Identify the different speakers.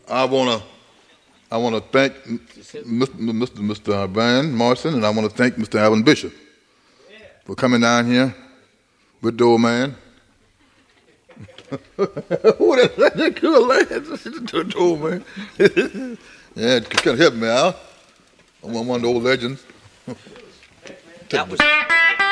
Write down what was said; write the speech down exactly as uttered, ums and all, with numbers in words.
Speaker 1: I wanna I wanna thank Mister Mister Mister Van Morrison, and I wanna thank Mister Alvin Bishop for coming down here with the old man. Who that that good lad? The old man. Yeah, kind of help me out. I'm one of the old legends.
Speaker 2: That was.